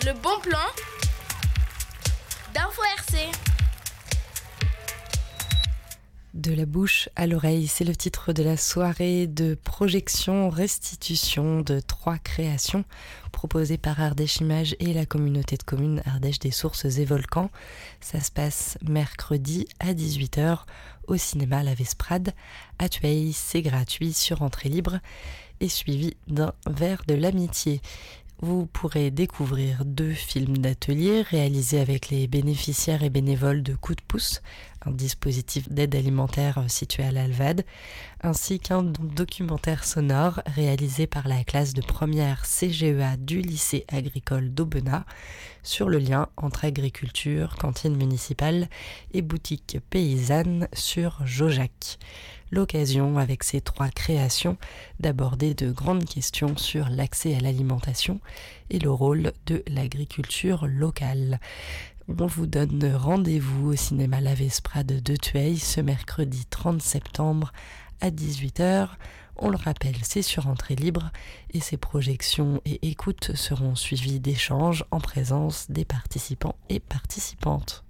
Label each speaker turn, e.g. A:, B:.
A: Le bon plan d'Info RC.
B: De la bouche à l'oreille, c'est le titre de la soirée de projection restitution de 3 créations proposées par Ardèche Images et la communauté de communes Ardèche des Sources et Volcans. Ça se passe mercredi à 18h au cinéma La Vesprade à Tueil. C'est gratuit sur entrée libre et suivi d'un verre de l'amitié. Vous pourrez découvrir 2 films d'atelier réalisés avec les bénéficiaires et bénévoles de Coup de pouce, un dispositif d'aide alimentaire situé à l'Alvade, ainsi qu'un documentaire sonore réalisé par la classe de première CGEA du lycée agricole d'Aubenas sur le lien entre agriculture, cantine municipale et boutique paysanne sur Jaujac. L'occasion, avec ces 3 créations, d'aborder de grandes questions sur l'accès à l'alimentation et le rôle de l'agriculture locale. On vous donne rendez-vous au cinéma La Vesprade de Tueil ce mercredi 30 septembre à 18h. On le rappelle, c'est sur entrée libre et ces projections et écoutes seront suivies d'échanges en présence des participants et participantes.